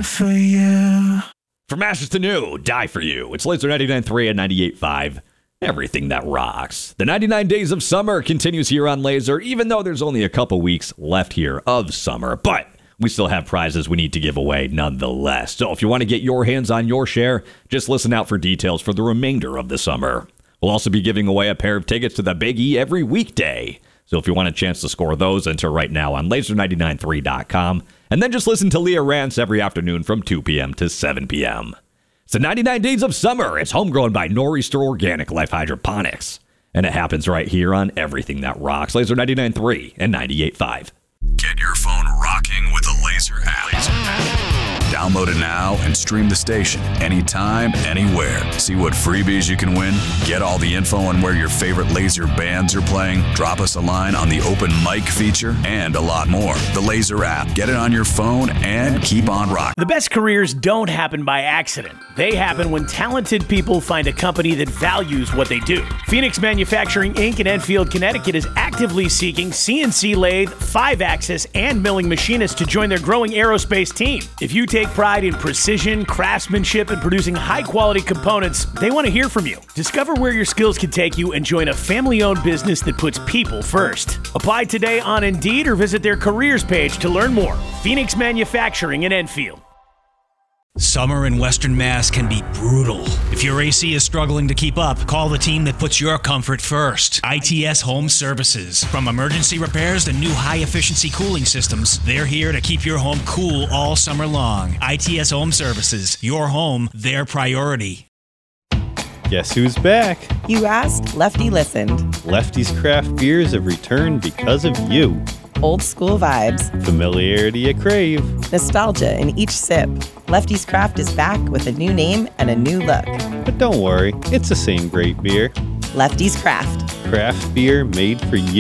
for you. From ashes to new, Die For You. It's Laser 99.3 and 98.5. Everything that rocks. The 99 Days of Summer continues here on Laser, even though there's only a couple weeks left here of summer. But we still have prizes we need to give away nonetheless. So if you want to get your hands on your share, just listen out for details for the remainder of the summer. We'll also be giving away a pair of tickets to the Big E every weekday. So if you want a chance to score those, enter right now on laser993.com. And then just listen to Leah Rance every afternoon from 2 p.m. to 7 p.m. It's the 99 Days of Summer. It's homegrown by Nor'easter Organic Life Hydroponics. And it happens right here on Everything That Rocks. Laser 99.3 and 98.5. Get your phone rocking with the Laser app. Download it now and stream the station anytime, anywhere. See what freebies you can win. Get all the info on where your favorite Laser bands are playing. Drop us a line on the open mic feature and a lot more. The Laser app. Get it on your phone and keep on rocking. The best careers don't happen by accident. They happen when talented people find a company that values what they do. Phoenix Manufacturing Inc. in Enfield, Connecticut is actively seeking CNC lathe, 5-axis, and milling machinists to join their growing aerospace team. If you take pride in precision, craftsmanship, and producing high-quality components, they want to hear from you. Discover where your skills can take you and join a family-owned business that puts people first. Apply today on Indeed or visit their careers page to learn more. Phoenix Manufacturing in Enfield. Summer in Western Mass can be brutal. If your AC is struggling to keep up, call the team that puts your comfort first. ITS Home Services. From emergency repairs to new high-efficiency cooling systems, they're here to keep your home cool all summer long. ITS Home Services. Your home, their priority. Guess who's back? You asked, Lefty listened. Lefty's Craft Beers have returned because of you. Old school vibes. Familiarity you crave. Nostalgia in each sip. Lefty's Craft is back with a new name and a new look. But don't worry, it's the same great beer. Lefty's Craft. Craft beer made for you.